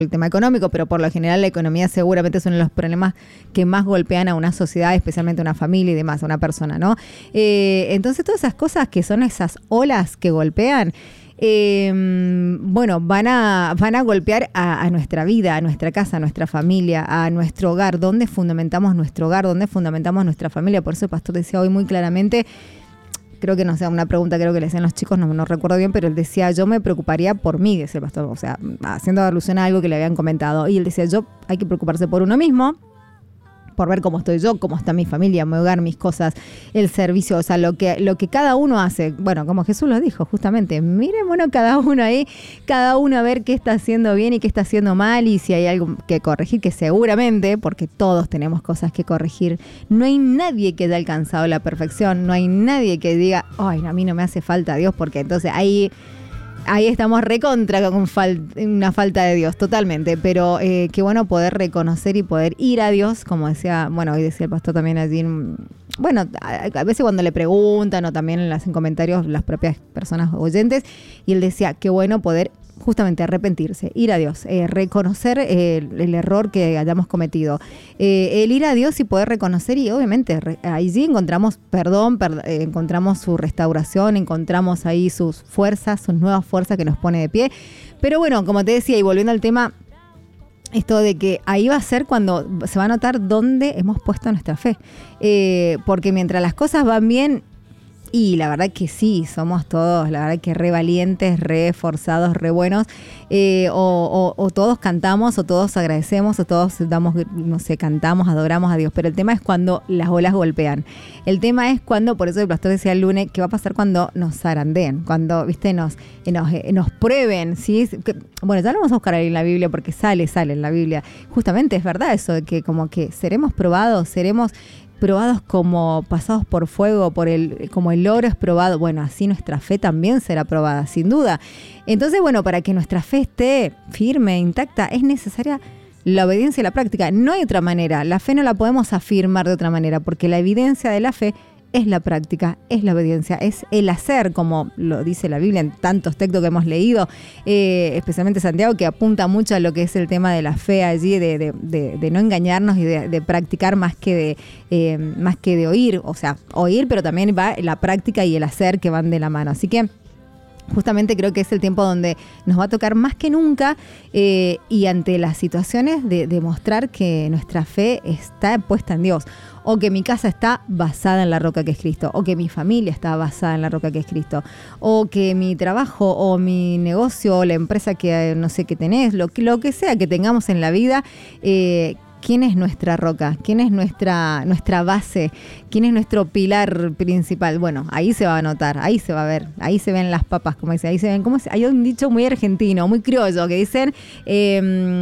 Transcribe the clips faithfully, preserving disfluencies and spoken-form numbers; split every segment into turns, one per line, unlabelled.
el tema económico, pero por lo general la economía seguramente es uno de los problemas que más golpean a una sociedad, especialmente a una familia y demás, a una persona, ¿no? Eh, entonces todas esas cosas que son esas olas que golpean, eh, bueno, van a, van a golpear a, a nuestra vida, a nuestra casa, a nuestra familia, a nuestro hogar, donde fundamentamos nuestro hogar, donde fundamentamos nuestra familia. Por eso el pastor decía hoy muy claramente, creo que no sé, una pregunta creo que le hacían los chicos, no, no recuerdo bien, pero él decía, yo me preocuparía por mí, decía el pastor, o sea, haciendo alusión a algo que le habían comentado. Y él decía, yo hay que preocuparse por uno mismo, por ver cómo estoy yo, cómo está mi familia, mi hogar, mis cosas, el servicio, o sea, lo que, lo que cada uno hace. Bueno, como Jesús lo dijo, justamente, miren, bueno, cada uno ahí, cada uno a ver qué está haciendo bien y qué está haciendo mal, y si hay algo que corregir, que seguramente, porque todos tenemos cosas que corregir, no hay nadie que haya alcanzado la perfección, no hay nadie que diga, ay, a mí no me hace falta Dios, porque entonces ahí... Ahí estamos recontra con fal- una falta de Dios, totalmente. Pero eh, qué bueno poder reconocer y poder ir a Dios, como decía, bueno, hoy decía el pastor también allí. Bueno, a, a veces cuando le preguntan o también le hacen comentarios las propias personas oyentes, y él decía, qué bueno poder justamente arrepentirse, ir a Dios, eh, reconocer eh, el, el error que hayamos cometido, eh, el ir a Dios y poder reconocer, y obviamente re, ahí sí encontramos perdón, per, eh, encontramos su restauración, encontramos ahí sus fuerzas, sus nuevas fuerzas que nos pone de pie. Pero bueno, como te decía, y volviendo al tema, esto de que ahí va a ser cuando se va a notar dónde hemos puesto nuestra fe, eh, porque mientras las cosas van bien, y la verdad que sí, somos todos, la verdad que re valientes, re forzados, re buenos, eh, o, o, o todos cantamos, o todos agradecemos, o todos damos, no sé, cantamos, adoramos a Dios. Pero el tema es cuando las olas golpean. El tema es cuando, por eso el pastor decía el lunes, ¿qué va a pasar cuando nos zarandeen? Cuando, viste, nos, nos, nos prueben, ¿sí? Que, bueno, ya lo vamos a buscar ahí en la Biblia, porque sale, sale en la Biblia. Justamente es verdad eso, de que como que seremos probados, seremos... probados como pasados por fuego, por el, como el oro es probado. Bueno, así nuestra fe también será probada, sin duda. Entonces, bueno, para que nuestra fe esté firme, intacta, es necesaria la obediencia y la práctica. No hay otra manera. La fe no la podemos afirmar de otra manera, porque la evidencia de la fe es la práctica, es la obediencia, es el hacer, como lo dice la Biblia en tantos textos que hemos leído, eh, especialmente Santiago, que apunta mucho a lo que es el tema de la fe allí, de, de, de, de no engañarnos y de, de practicar más que de, eh, más que de oír, o sea, oír, pero también va la práctica y el hacer que van de la mano. Así que justamente creo que es el tiempo donde nos va a tocar más que nunca, eh, y ante las situaciones de demostrar que nuestra fe está puesta en Dios, o que mi casa está basada en la roca que es Cristo, o que mi familia está basada en la roca que es Cristo, o que mi trabajo o mi negocio o la empresa que no sé qué tenés, lo que, lo que sea que tengamos en la vida, eh, ¿quién es nuestra roca? ¿Quién es nuestra, nuestra base? ¿Quién es nuestro pilar principal? Bueno, ahí se va a notar, ahí se va a ver, ahí se ven las papas, como dice, ahí se ven, ¿cómo es? Hay un dicho muy argentino, muy criollo, que dicen, eh,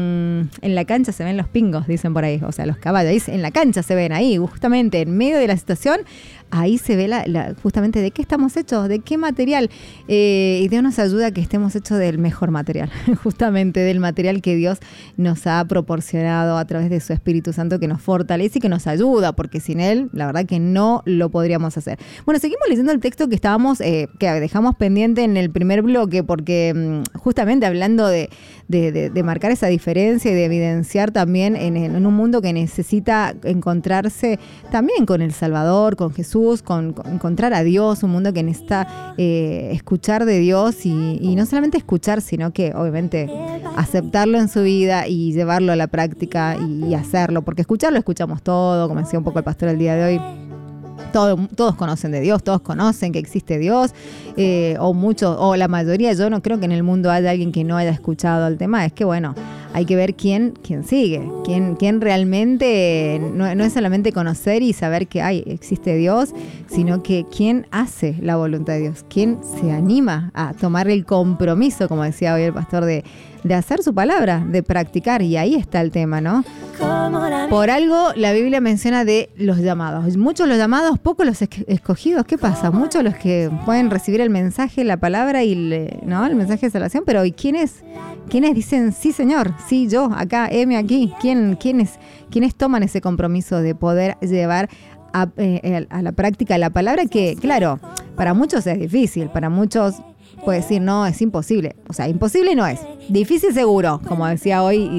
en la cancha se ven los pingos, dicen por ahí, o sea, los caballos, ahí, en la cancha se ven, ahí, justamente, en medio de la situación, ahí se ve la, la, justamente de qué estamos hechos, de qué material, eh, y Dios nos ayuda a que estemos hechos del mejor material, justamente del material que Dios nos ha proporcionado a través de su Espíritu Santo, que nos fortalece y que nos ayuda, porque sin Él, la verdad que no lo podríamos hacer. Bueno, seguimos leyendo el texto que estábamos, eh, que dejamos pendiente en el primer bloque, porque mmm, justamente hablando de, de, de, de marcar esa diferencia y de evidenciar también en, en un mundo que necesita encontrarse también con el Salvador, con Jesús, Con, con encontrar a Dios, un mundo que necesita eh, escuchar de Dios y, y no solamente escuchar, sino que obviamente aceptarlo en su vida y llevarlo a la práctica y, y hacerlo, porque escucharlo escuchamos todo, como decía un poco el pastor el día de hoy. Todo, todos conocen de Dios, todos conocen que existe Dios, eh, o muchos, o la mayoría. Yo no creo que en el mundo haya alguien que no haya escuchado el tema. Es que bueno, hay que ver quién, quién sigue, quién, quién realmente, no, no es solamente conocer y saber que hay, existe Dios, sino que quién hace la voluntad de Dios, quién se anima a tomar el compromiso, como decía hoy el pastor, de, de hacer su palabra, de practicar, y ahí está el tema, ¿no? Por algo la Biblia menciona de los llamados, muchos los llamados, pocos los escogidos. ¿Qué pasa? Muchos los que pueden recibir el mensaje, la palabra y le, ¿no? el mensaje de salvación, pero ¿y quiénes, quiénes dicen sí Señor, sí yo, acá, heme aquí? ¿Quién, quiénes, quiénes toman ese compromiso de poder llevar a, eh, a la práctica la palabra? Que claro, para muchos es difícil, para muchos puede decir, no, es imposible. O sea, imposible no es. Difícil seguro, como decía hoy